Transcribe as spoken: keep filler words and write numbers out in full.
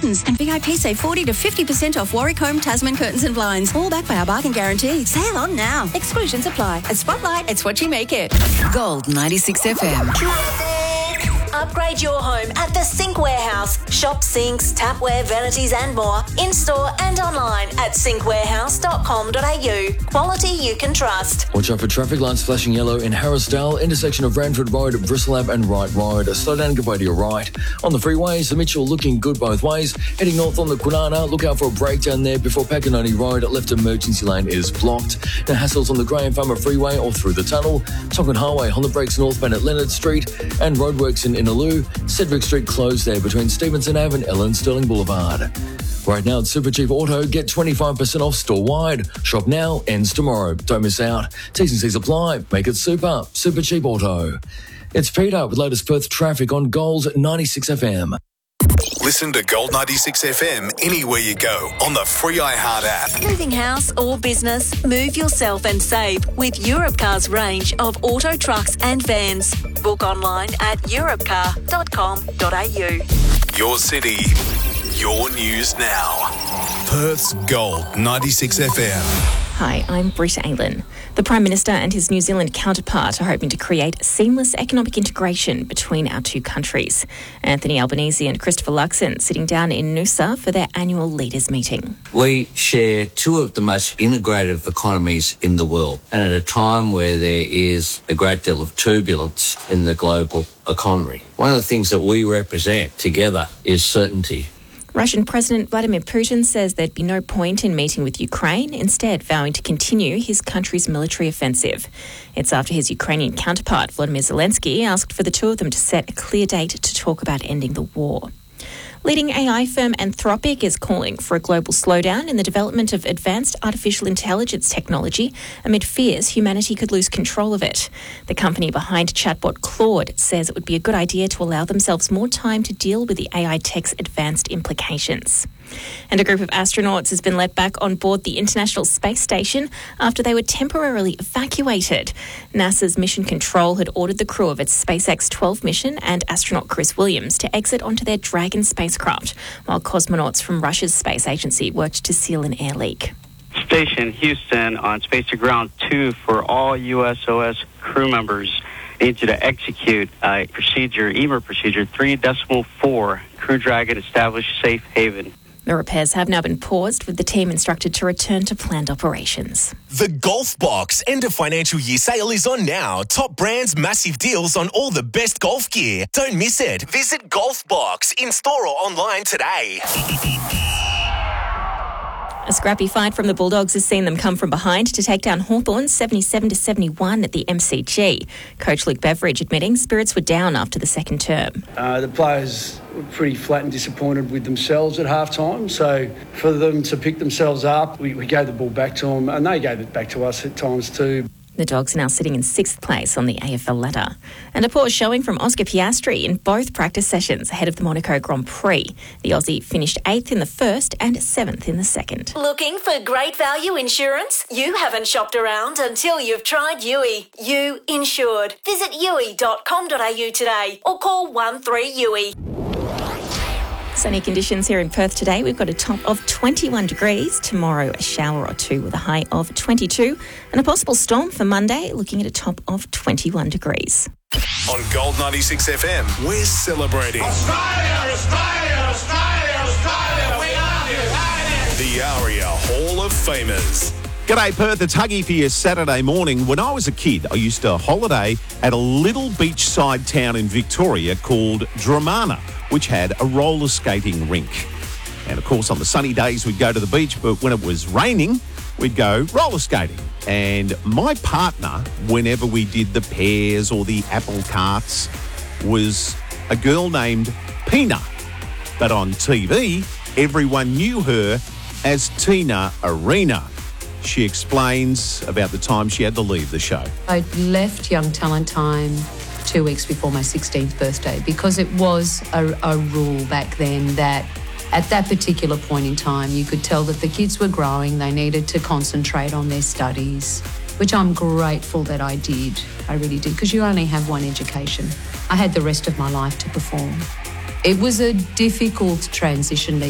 Curtains. And V I P save forty to fifty percent off Warwick Home Tasman Curtains and Blinds. All backed by our bargain guarantee. Sale on now. Exclusions apply. At Spotlight, it's what you make it. Gold ninety-six F M. Upgrade your home at the Sink Warehouse. Shop sinks, tapware, vanities and more in-store and online at sink warehouse dot com dot a u. Quality you can trust. Watch out for traffic lights flashing yellow in Harrisdale, intersection of Ranford Road, Bristlab and Wright Road. Slow down and give way to your right. On the freeways, the Mitchell looking good both ways. Heading north on the Kwinana, look out for a breakdown there before Paganoni Road. Left emergency lane is blocked. Now hassles on the Graham Farmer Freeway or through the tunnel. Tonkin Highway on the brakes northbound at Leonard Street and roadworks in Inaloo. Cedric Street closed there between Stevenson Ave and Ellen Sterling Boulevard. Right now at Supercheap Auto, get twenty-five percent off store-wide. Shop now, ends tomorrow. Don't miss out. T's and C's apply. Make it super. Supercheap Auto. It's Peter with latest Perth traffic on Gold ninety-six F M. Listen to Gold ninety-six F M anywhere you go on the free iHeart app. Moving house or business, move yourself and save with Europcar's range of auto trucks and vans. Book online at europcar dot com dot a u. Your city, your news now. Perth's Gold ninety-six F M. Hi, I'm Britta Aylen. The Prime Minister and his New Zealand counterpart are hoping to create seamless economic integration between our two countries. Anthony Albanese and Christopher Luxon sitting down in Noosa for their annual leaders meeting. We share two of the most integrated economies in the world, and at a time where there is a great deal of turbulence in the global economy. One of the things that we represent together is certainty. Russian President Vladimir Putin says there'd be no point in meeting with Ukraine, instead vowing to continue his country's military offensive. It's after his Ukrainian counterpart, Volodymyr Zelensky, asked for the two of them to set a clear date to talk about ending the war. Leading A I firm Anthropic is calling for a global slowdown in the development of advanced artificial intelligence technology amid fears humanity could lose control of it. The company behind chatbot Claude says it would be a good idea to allow themselves more time to deal with the A I tech's advanced implications. And a group of astronauts has been let back on board the International Space Station after they were temporarily evacuated. NASA's Mission Control had ordered the crew of its SpaceX twelve mission and astronaut Chris Williams to exit onto their Dragon spacecraft, while cosmonauts from Russia's space agency worked to seal an air leak. Station Houston on Space to Ground two for all U S O S crew members. Need you to execute a procedure, E M A procedure three decimal four. Crew Dragon established safe haven. The repairs have now been paused, with the team instructed to return to planned operations. The Golf Box end of financial year sale is on now. Top brands, massive deals on all the best golf gear. Don't miss it. Visit Golf Box in store or online today. A scrappy fight from the Bulldogs has seen them come from behind to take down Hawthorn seventy-seven to seventy-one at the M C G. Coach Luke Beveridge admitting spirits were down after the second term. Uh, the players were pretty flat and disappointed with themselves at half-time, so for them to pick themselves up, we, we gave the ball back to them, and they gave it back to us at times too. The Dogs are now sitting in sixth place on the A F L ladder. And a poor showing from Oscar Piastri in both practice sessions ahead of the Monaco Grand Prix. The Aussie finished eighth in the first and seventh in the second. Looking for great value insurance? You haven't shopped around until you've tried U I. You insured. Visit U I dot com dot a u today or call one three U I. Sunny conditions here in Perth today. We've got a top of twenty-one degrees. Tomorrow, a shower or two with a high of twenty-two. And a possible storm for Monday, looking at a top of twenty-one degrees. On Gold ninety-six F M, we're celebrating Australia, Australia, Australia, Australia. We love you. the ARIA Hall of Famers. G'day Perth, it's Huggy for your Saturday morning. When I was a kid, I used to holiday at a little beachside town in Victoria called Dramana, which had a roller skating rink. And of course, on the sunny days, we'd go to the beach, but when it was raining, we'd go roller skating. And my partner, whenever we did the pears or the apple carts, was a girl named Pina. But on T V, everyone knew her as Tina Arena. She explains about the time she had to leave the show. I left Young Talent Time two weeks before my sixteenth birthday because it was a, a rule back then that at that particular point in time you could tell that the kids were growing, they needed to concentrate on their studies, which I'm grateful that I did. I really did, because you only have one education. I had the rest of my life to perform. It was a difficult transition